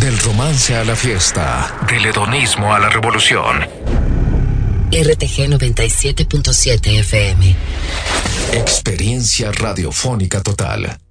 Del romance a la fiesta, del hedonismo a la revolución. RTG 97.7 FM. Experiencia radiofónica total.